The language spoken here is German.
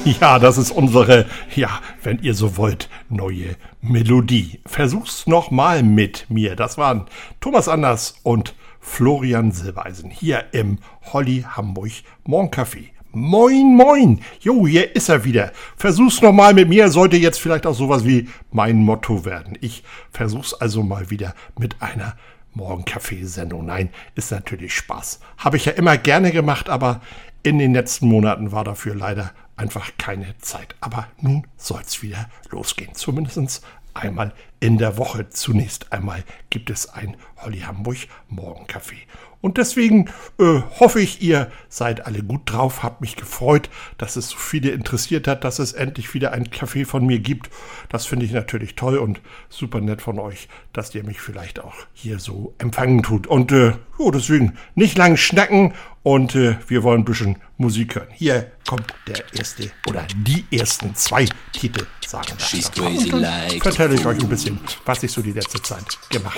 Ja, das ist unsere, ja, wenn ihr so wollt, neue Melodie. Versuch's noch mal mit mir. Das waren Thomas Anders und Florian Silbereisen hier im Holly Hamburg Morgencafé. Moin, moin. Jo, hier ist er wieder. Versuch's noch mal mit mir. Sollte jetzt vielleicht auch sowas wie mein Motto werden. Ich versuch's also mal wieder mit einer Morgencafé-Sendung. Nein, ist natürlich Spaß. Habe ich ja immer gerne gemacht, aber in den letzten Monaten war dafür leider einfach keine Zeit. Aber nun soll's wieder losgehen. Zumindest einmal in der Woche. Zunächst einmal gibt es ein Holly Hamburg Morgencafé. Und deswegen hoffe ich, ihr seid alle gut drauf. Habt mich gefreut, dass es so viele interessiert hat, dass es endlich wieder ein Café von mir gibt. Das finde ich natürlich toll und super nett von euch, dass ihr mich vielleicht auch hier so empfangen tut. Und deswegen nicht lang schnacken und wir wollen ein bisschen Musik hören. Hier kommt der erste oder die ersten 2 Titel, sagen wir. Und dann vertelle ich euch ein bisschen, was ich so die letzte Zeit gemacht